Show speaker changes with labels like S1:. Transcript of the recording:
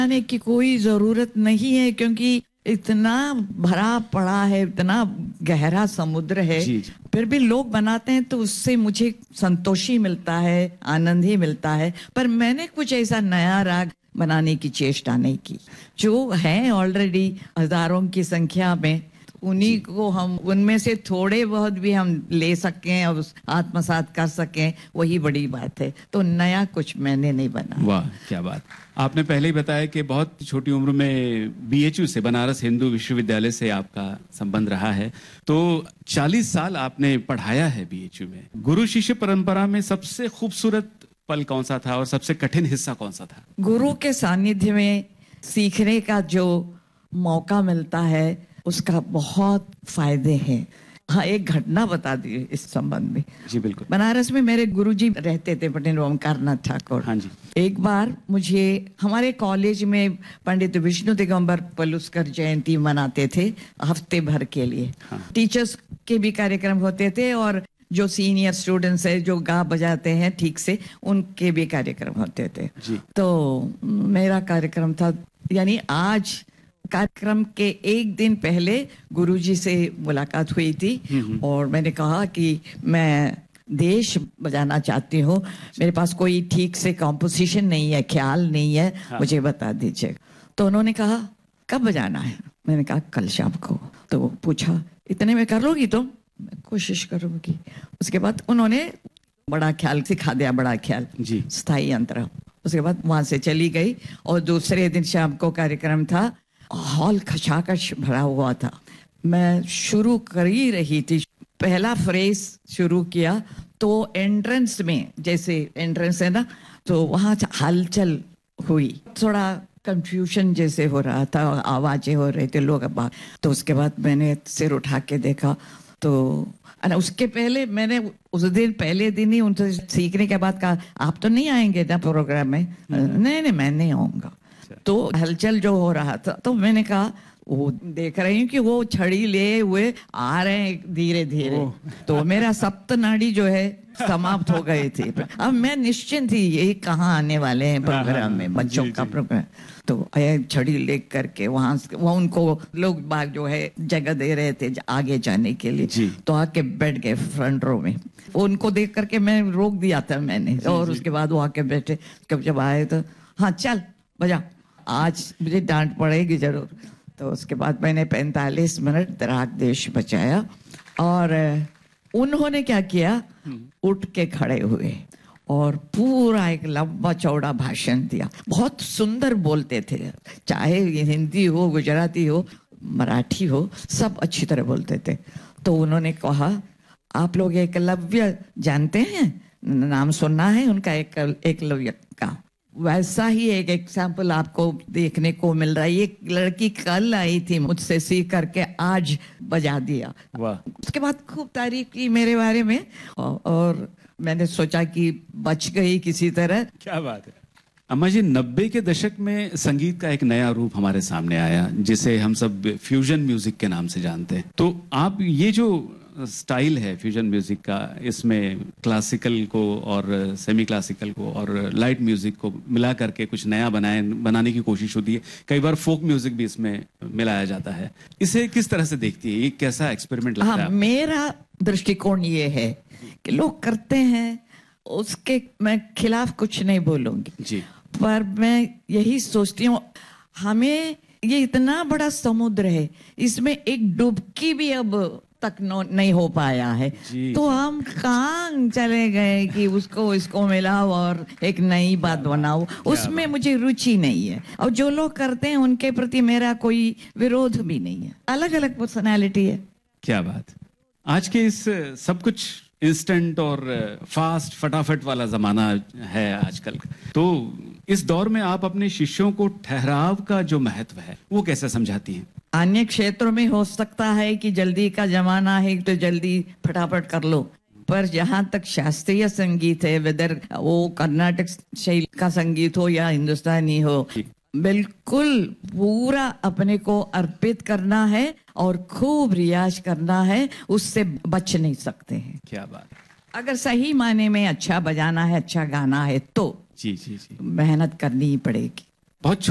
S1: आने की कोई जरूरत नहीं है, क्योंकि इतना भरा पड़ा है, इतना गहरा समुद्र है।
S2: जी, जी।
S1: फिर भी लोग बनाते हैं तो उससे मुझे संतोष ही मिलता है, आनंद ही मिलता है। पर मैंने कुछ ऐसा नया राग बनाने की चेष्टा नहीं की। जो है ऑलरेडी हजारों की संख्या में, उन्हीं को हम, उनमें से थोड़े बहुत भी हम ले सकें और आत्मसात कर सकें, वही बड़ी बात है। तो नया कुछ मैंने नहीं बना।
S2: वाह, क्या बात। आपने पहले ही बताया कि बहुत छोटी उम्र में बीएचयू से, बनारस हिंदू विश्वविद्यालय से आपका संबंध रहा है। तो 40 साल आपने पढ़ाया है बीएचयू में। गुरु शिष्य परंपरा में सबसे खूबसूरत पल कौन सा था और सबसे कठिन हिस्सा कौन सा था?
S1: गुरु के सानिध्य में सीखने का जो मौका मिलता है, उसका बहुत फायदे हैं। हाँ, एक घटना बता दी इस संबंध में।
S2: जी बिल्कुल।
S1: बनारस में मेरे गुरुजी रहते थे, पंडित ओमकारनाथ ठाकुर।
S2: हाँ जी।
S1: एक बार मुझे, हमारे कॉलेज में पंडित विष्णु दिगंबर पलुस्कर जयंती मनाते थे हफ्ते भर के लिए।
S2: हाँ।
S1: टीचर्स के भी कार्यक्रम होते थे और जो सीनियर स्टूडेंट्स है, जो गा बजाते हैं ठीक से, उनके भी कार्यक्रम होते थे।
S2: जी।
S1: तो मेरा कार्यक्रम था, यानी आज कार्यक्रम के एक दिन पहले गुरुजी से मुलाकात हुई थी और मैंने कहा कि मैं देश बजाना चाहती हूँ, मेरे पास कोई ठीक से कॉम्पोजिशन नहीं है, ख्याल नहीं है। हाँ। मुझे बता दीजिए। तो उन्होंने कहा कब बजाना है? मैंने कहा कल शाम को। तो वो पूछा इतने में कर लोगी तुम? मैं कोशिश करूंगी। उसके बाद उन्होंने बड़ा ख्याल सिखा दिया, बड़ा ख्याल
S2: जी।
S1: स्थाई अंतरा। उसके बाद वहां से चली गई और दूसरे दिन शाम को कार्यक्रम था। हॉल खचाखच भरा हुआ था। मैं शुरू कर ही रही थी, पहला फ्रेज शुरू किया तो एंट्रेंस में, जैसे एंट्रेंस है ना, तो वहां हलचल हुई, थोड़ा कंफ्यूजन जैसे हो रहा था, आवाजें हो रहे थे, लोग बाहर। तो उसके बाद मैंने सिर उठा के देखा तो उसके पहले मैंने उस दिन, पहले दिन ही उनसे सीखने के बाद कहा आप तो नहीं आएंगे ना प्रोग्राम में? नहीं, मैं नहीं आऊंगा। तो हलचल जो हो रहा था, तो मैंने कहा वो देख रही हूँ कि वो छड़ी लिए हुए आ रहे हैं धीरे धीरे। तो मेरा सप्त नाड़ी जो है समाप्त हो गए थे। अब मैं निश्चिंत थी, ये कहाँ आने वाले हैं प्रोग्राम में, बच्चों का प्रोग्राम। तो छड़ी ले करके वहां उनको लोग बाग जो है जगह दे रहे थे आगे जाने के लिए। तो आके बैठ गए फ्रंट रो में। उनको देख करके मैं रोक दिया था मैंने। और उसके बाद वो आके बैठे। जब आए तो हाँ चल बजा, आज मुझे डांट पड़ेगी जरूर। तो उसके बाद मैंने 45 मिनट राग देश बजाया और उन्होंने क्या किया, उठ के खड़े हुए और पूरा एक लंबा चौड़ा भाषण दिया। बहुत सुंदर बोलते थे, चाहे हिंदी हो, गुजराती हो, मराठी हो, सब अच्छी तरह बोलते थे। तो उन्होंने कहा आप लोग एकलव्य जानते हैं, नाम सुना है उनका, एकलव्य का? वैसा ही एक एग्जाम्पल आपको देखने को मिल रहा है। एक लड़की कल आई थी मुझसे सीख करके, आज बजा दिया। वाह। उसके बाद खूब तारीफ की मेरे बारे में और मैंने सोचा कि बच गई किसी तरह।
S2: क्या बात है अम्मा जी। 90 के दशक में संगीत का एक नया रूप हमारे सामने आया, जिसे हम सब फ्यूजन म्यूजिक के नाम से जानते हैं। तो आप ये जो स्टाइल है फ्यूजन म्यूजिक का, इसमें क्लासिकल को और सेमी क्लासिकल को और लाइट म्यूजिक को मिला करके कुछ नया बनाने की कोशिश होती है। कई बार फोक म्यूजिक भी इसमें मिलाया जाता है। इसे किस तरह से देखती है, ये कैसा एक्सपेरिमेंट लगता है?
S1: मेरा दृष्टिकोण ये है कि लोग करते हैं, उसके मैं खिलाफ कुछ नहीं बोलूंगी जी। पर मैं यही सोचती हूँ, हमें ये इतना बड़ा समुद्र है, इसमें एक डुबकी भी अब तक नहीं हो पाया है। तो हम कहाँ चले गए कि उसको इसको मिलाओ और एक नई बात बनाओ? उसमें मुझे रुचि नहीं है। और जो लोग करते हैं उनके प्रति मेरा कोई विरोध भी नहीं है। अलग अलग पर्सनालिटी है।
S2: क्या बात। आज के इस सब कुछ इंस्टेंट और फास्ट फटाफट वाला जमाना है आजकल, तो इस दौर में आप अपने शिष्यों को ठहराव का जो महत्व है वो कैसे समझाती हैं?
S1: अन्य क्षेत्रों में हो सकता है कि जल्दी का जमाना है तो जल्दी फटाफट कर लो, पर जहाँ तक शास्त्रीय संगीत है, वेदर वो कर्नाटक शैली का संगीत हो या हिंदुस्तानी हो, बिल्कुल पूरा अपने को अर्पित करना है और खूब रियाज करना है, उससे बच नहीं सकते हैं।
S2: क्या बात है।
S1: अगर सही मायने में अच्छा बजाना है, अच्छा गाना है तो
S2: जी जी जी
S1: मेहनत करनी ही पड़ेगी।
S2: बहुत